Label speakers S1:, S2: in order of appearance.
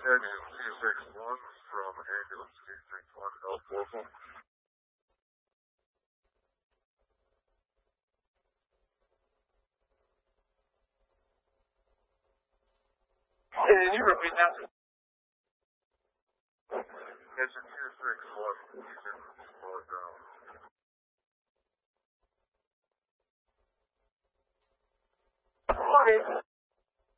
S1: Engine 261 from ambulance 261 Elk Local.
S2: Can you repeat that?
S1: Engine 261, you can slow it down.
S2: Okay.